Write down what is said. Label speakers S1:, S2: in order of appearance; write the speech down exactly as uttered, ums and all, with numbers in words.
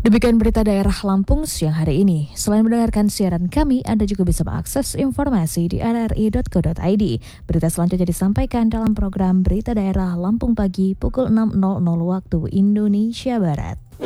S1: Demikian berita daerah Lampung siang hari ini. Selain mendengarkan siaran kami, Anda juga bisa mengakses informasi di r r i dot co dot i d. Berita selanjutnya disampaikan dalam program Berita Daerah Lampung Pagi pukul enam waktu Indonesia Barat.